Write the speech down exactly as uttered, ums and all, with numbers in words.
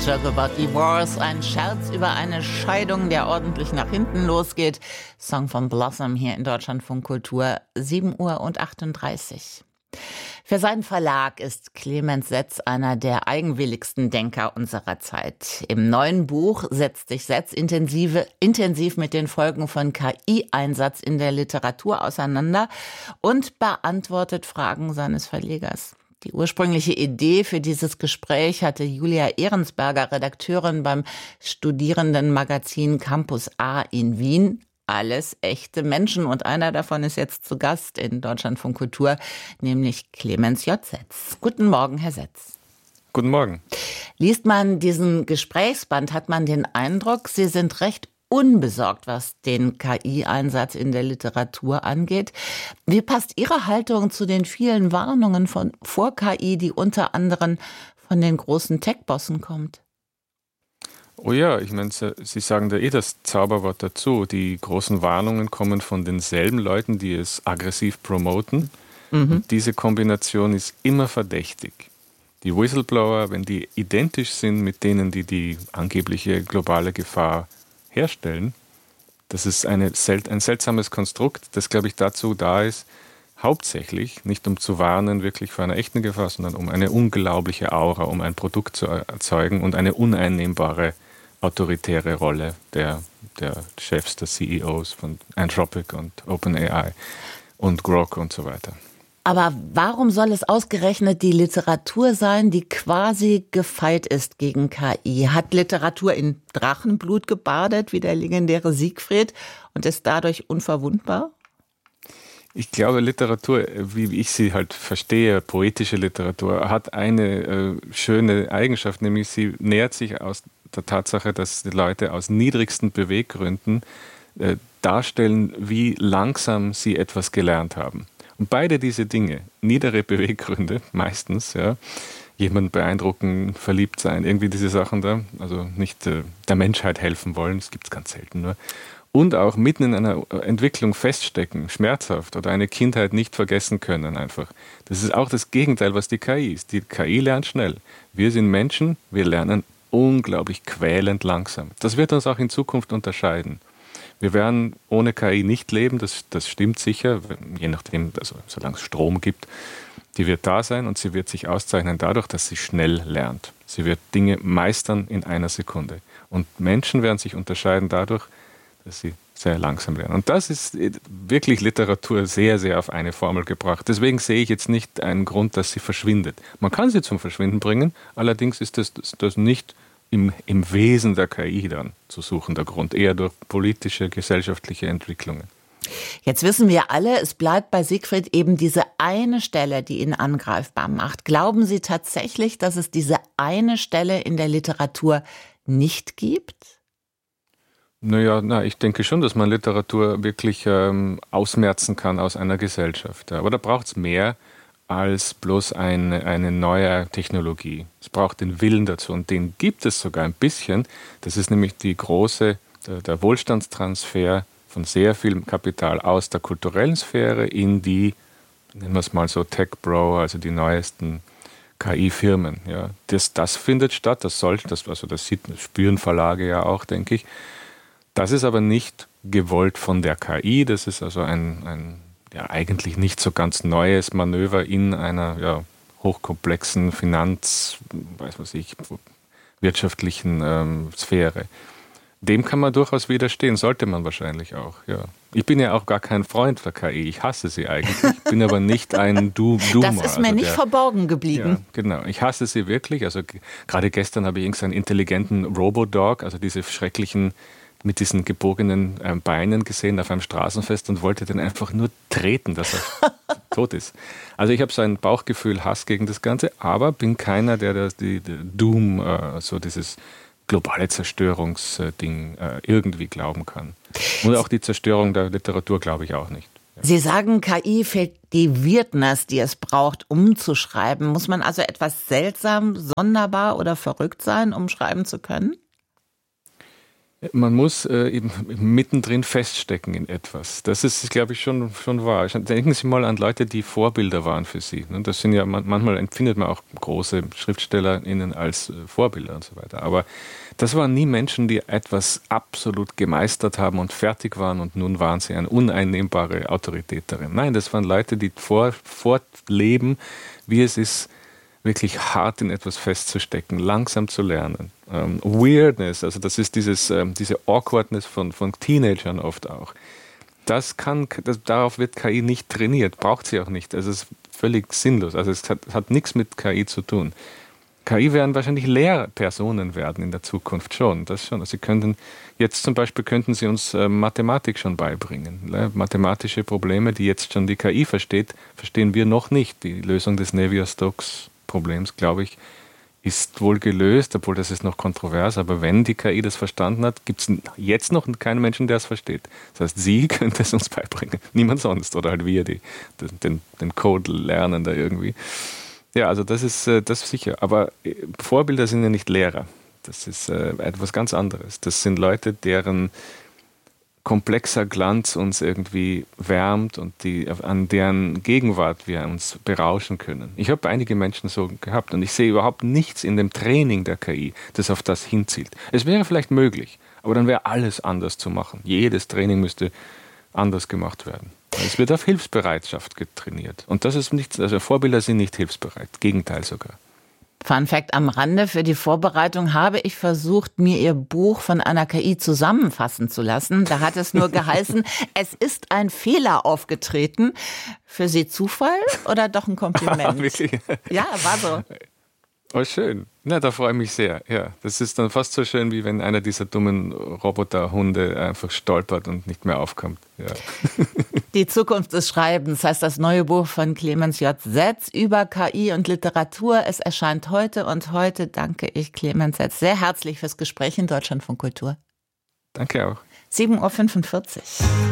Joke about divorce, ein Scherz über eine Scheidung, der ordentlich nach hinten losgeht. Song von Blossom hier in Deutschlandfunk Kultur, sieben Uhr achtunddreißig. Für seinen Verlag ist Clemens Setz einer der eigenwilligsten Denker unserer Zeit. Im neuen Buch setzt sich Setz intensive, intensiv mit den Folgen von K I-Einsatz in der Literatur auseinander und beantwortet Fragen seines Verlegers. Die ursprüngliche Idee für dieses Gespräch hatte Julia Ehrensberger, Redakteurin beim Studierendenmagazin Campus A in Wien. Alles echte Menschen und einer davon ist jetzt zu Gast in Deutschlandfunk Kultur, nämlich Clemens J. Setz. Guten Morgen, Herr Setz. Guten Morgen. Liest man diesen Gesprächsband, hat man den Eindruck, Sie sind recht unbesorgt, was den K I-Einsatz in der Literatur angeht. Wie passt Ihre Haltung zu den vielen Warnungen von vor K I, die unter anderem von den großen Tech-Bossen kommt? Oh ja, ich meine, Sie sagen da eh das Zauberwort dazu. Die großen Warnungen kommen von denselben Leuten, die es aggressiv promoten. Mhm. Und diese Kombination ist immer verdächtig. Die Whistleblower, wenn die identisch sind mit denen, die die angebliche globale Gefahr herstellen, das ist eine, ein seltsames Konstrukt, das, glaube ich, dazu da ist, hauptsächlich nicht um zu warnen wirklich vor einer echten Gefahr, sondern um eine unglaubliche Aura, um ein Produkt zu erzeugen und eine uneinnehmbare autoritäre Rolle der, der Chefs, der C E Os von Anthropic und OpenAI und Grok und so weiter. Aber warum soll es ausgerechnet die Literatur sein, die quasi gefeit ist gegen K I? Hat Literatur in Drachenblut gebadet, wie der legendäre Siegfried, und ist dadurch unverwundbar? Ich glaube, Literatur, wie ich sie halt verstehe, poetische Literatur, hat eine äh, schöne Eigenschaft, nämlich sie nähert sich aus der Tatsache, dass die Leute aus niedrigsten Beweggründen äh, darstellen, wie langsam sie etwas gelernt haben. Und beide diese Dinge, niedere Beweggründe meistens, ja, jemanden beeindrucken, verliebt sein, irgendwie diese Sachen da, also nicht äh, der Menschheit helfen wollen, das gibt es ganz selten nur, und auch mitten in einer Entwicklung feststecken, schmerzhaft oder eine Kindheit nicht vergessen können einfach. Das ist auch das Gegenteil, was die K I ist. Die K I lernt schnell. Wir sind Menschen, wir lernen unglaublich quälend langsam. Das wird uns auch in Zukunft unterscheiden. Wir werden ohne K I nicht leben, das, das stimmt sicher, je nachdem, also solange es Strom gibt, die wird da sein und sie wird sich auszeichnen dadurch, dass sie schnell lernt. Sie wird Dinge meistern in einer Sekunde. Und Menschen werden sich unterscheiden dadurch, dass sie sehr langsam lernen. Und das ist wirklich Literatur sehr, sehr auf eine Formel gebracht. Deswegen sehe ich jetzt nicht einen Grund, dass sie verschwindet. Man kann sie zum Verschwinden bringen, allerdings ist das, das nicht im, im Wesen der K I dann zu suchen, der Grund, eher durch politische, gesellschaftliche Entwicklungen. Jetzt wissen wir alle, es bleibt bei Siegfried eben diese eine Stelle, die ihn angreifbar macht. Glauben Sie tatsächlich, dass es diese eine Stelle in der Literatur nicht gibt? Naja, na, ich denke schon, dass man Literatur wirklich ähm, ausmerzen kann aus einer Gesellschaft. Aber da braucht es mehr als bloß eine, eine neue Technologie. Es braucht den Willen dazu und den gibt es sogar ein bisschen. Das ist nämlich die große, der, der Wohlstandstransfer von sehr viel Kapital aus der kulturellen Sphäre in die, nennen wir es mal so, Tech-Bro, also die neuesten K I-Firmen. Ja. Das, das findet statt, das soll, das, also das sieht, das spüren Verlage ja auch, denke ich. Das ist aber nicht gewollt von der K I, das ist also ein, ein ja, eigentlich nicht so ganz neues Manöver in einer ja, hochkomplexen Finanz-, weiß was ich, wirtschaftlichen ähm, Sphäre. Dem kann man durchaus widerstehen, sollte man wahrscheinlich auch. Ja. Ich bin ja auch gar kein Freund der K I, ich hasse sie eigentlich, bin aber nicht ein Do- Doomer. Das ist mir also nicht der, verborgen geblieben. Ja, genau, ich hasse sie wirklich. Also g- gerade gestern habe ich irgendeinen intelligenten Robodog, also diese schrecklichen mit diesen gebogenen äh, Beinen gesehen auf einem Straßenfest und wollte den einfach nur treten, dass er tot ist. Also ich habe so ein Bauchgefühl, Hass gegen das Ganze, aber bin keiner, der das die, die Doom, äh, so dieses globale Zerstörungsding äh, irgendwie glauben kann. Und auch die Zerstörung der Literatur glaube ich auch nicht. Ja. Sie sagen, K I fehlt die Weirdness, die es braucht, um zu schreiben. Muss man also etwas seltsam, sonderbar oder verrückt sein, um schreiben zu können? Man muss äh, eben mittendrin feststecken in etwas. Das ist, glaube ich, schon, schon wahr. Denken Sie mal an Leute, die Vorbilder waren für Sie. Das sind ja, manchmal empfindet man auch große SchriftstellerInnen als Vorbilder und so weiter. Aber das waren nie Menschen, die etwas absolut gemeistert haben und fertig waren und nun waren sie eine uneinnehmbare Autorität darin. Nein, das waren Leute, die vor, fortleben, wie es ist, wirklich hart in etwas festzustecken, langsam zu lernen. Ähm, Weirdness, also das ist dieses, ähm, diese Awkwardness von, von Teenagern oft auch. Das kann, das, darauf wird K I nicht trainiert, braucht sie auch nicht. Also es ist völlig sinnlos. Also es hat, hat nichts mit K I zu tun. K I werden wahrscheinlich Lehrpersonen werden in der Zukunft schon. Das schon. Also sie könnten, jetzt zum Beispiel könnten sie uns äh, Mathematik schon beibringen. Ne? Mathematische Probleme, die jetzt schon die K I versteht, verstehen wir noch nicht. Die Lösung des Navier-Stokes Problems, glaube ich, ist wohl gelöst, obwohl das ist noch kontrovers, aber wenn die K I das verstanden hat, gibt es jetzt noch keinen Menschen, der es versteht. Das heißt, sie könnte es uns beibringen, niemand sonst, oder halt wir, die den, den Code lernen da irgendwie. Ja, also das ist das ist sicher, aber Vorbilder sind ja nicht Lehrer, das ist äh, etwas ganz anderes. Das sind Leute, deren komplexer Glanz uns irgendwie wärmt und die, an deren Gegenwart wir uns berauschen können. Ich habe einige Menschen so gehabt und ich sehe überhaupt nichts in dem Training der K I, das auf das hinzielt. Es wäre vielleicht möglich, aber dann wäre alles anders zu machen. Jedes Training müsste anders gemacht werden. Es wird auf Hilfsbereitschaft getrainiert. Und das ist nichts, also Vorbilder sind nicht hilfsbereit, Gegenteil sogar. Fun Fact am Rande: Für die Vorbereitung habe ich versucht, mir Ihr Buch von einer K I zusammenfassen zu lassen. Da hat es nur geheißen, es ist ein Fehler aufgetreten. Für Sie Zufall oder doch ein Kompliment? Wirklich? Ja, war so. Oh, schön. Na, da freue ich mich sehr. Ja, das ist dann fast so schön, wie wenn einer dieser dummen Roboterhunde einfach stolpert und nicht mehr aufkommt. Ja. Die Zukunft des Schreibens heißt das neue Buch von Clemens J. Setz über K I und Literatur. Es erscheint heute und heute danke ich Clemens Setz sehr herzlich fürs Gespräch in Deutschlandfunk Kultur. Danke auch. sieben Uhr fünfundvierzig.